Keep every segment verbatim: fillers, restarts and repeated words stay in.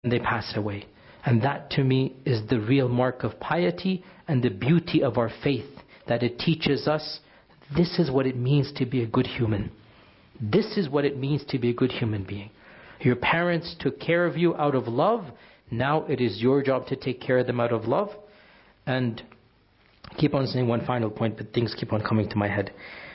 and they pass away. And that to me is the real mark of piety and the beauty of our faith, that it teaches us this is what it means to be a good human. This is what it means to be a good human being. Your parents took care of you out of love. Now it is your job to take care of them out of love. And keep on saying one final point, but things keep on coming to my head.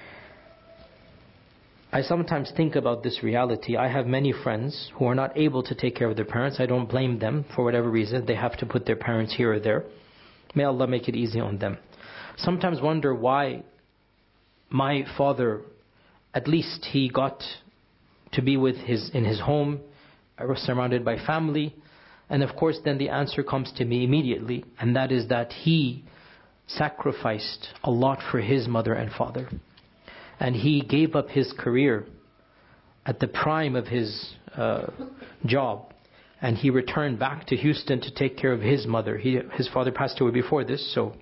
I sometimes think about this reality. I have many friends who are not able to take care of their parents. I don't blame them for whatever reason. They have to put their parents here or there. May Allah make it easy on them. Sometimes wonder why my father, at least he got to be with his in his home. I was surrounded by family. And of course then the answer comes to me immediately. And that is that he sacrificed a lot for his mother and father. And he gave up his career at the prime of his uh, job. And he returned back to Houston to take care of his mother. He, his father passed away before this, so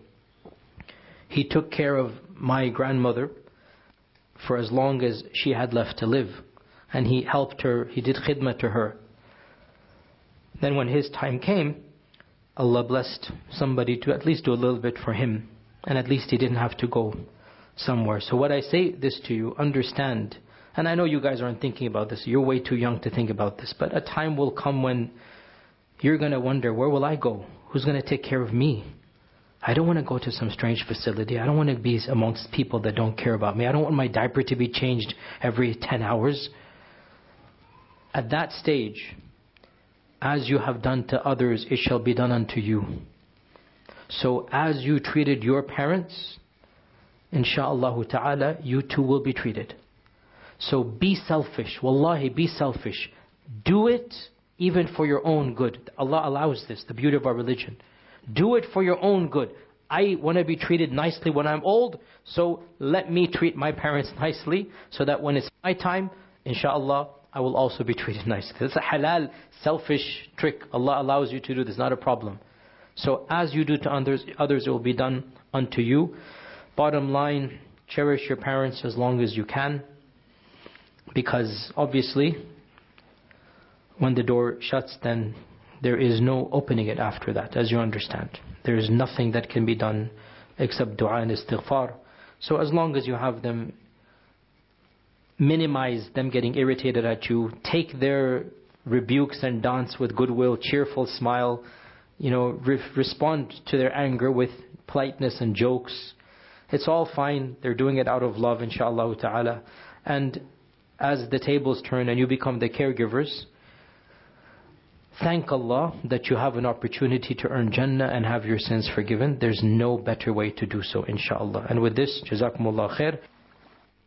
he took care of my grandmother for as long as she had left to live. And he helped her, he did khidmah to her. Then when his time came, Allah blessed somebody to at least do a little bit for him. And at least he didn't have to go somewhere. So what I say this to you, understand, and I know you guys aren't thinking about this, you're way too young to think about this, but a time will come when you're going to wonder, where will I go? Who's going to take care of me? I don't want to go to some strange facility. I don't want to be amongst people that don't care about me. I don't want my diaper to be changed every ten hours. At that stage, as you have done to others, it shall be done unto you. So as you treated your parents, insha'Allah ta'ala, you too will be treated. So be selfish. Wallahi, be selfish. Do it even for your own good. Allah allows this, the beauty of our religion. Do it for your own good. I want to be treated nicely when I'm old, so let me treat my parents nicely, so that when it's my time, insha'Allah, I will also be treated nicely. It's a halal, selfish trick. Allah allows you to do this, not a problem. So as you do to others, others it will be done unto you. Bottom line, cherish your parents as long as you can, because obviously when the door shuts, then there is no opening it after that, as you understand. There is nothing that can be done except dua and istighfar. So as long as you have them, minimize them getting irritated at you, take their rebukes and dance with goodwill, cheerful smile, you know, re- respond to their anger with politeness and jokes. It's all fine. They're doing it out of love, inshaAllah ta'ala. And as the tables turn and you become the caregivers, thank Allah that you have an opportunity to earn Jannah and have your sins forgiven. There's no better way to do so, inshaAllah. And with this, Jazakumullah khair.